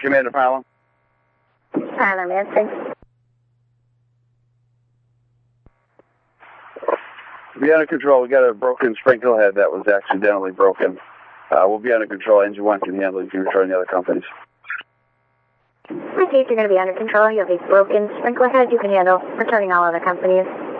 Commander Fowler. Tyler Mansing. Be under control. We got a broken sprinkler head that was accidentally broken. We'll be under control. Engine 1 can handle it. You can return the other companies. Okay, you're going to be under control. You have a broken sprinkler head you can handle. Returning all other companies.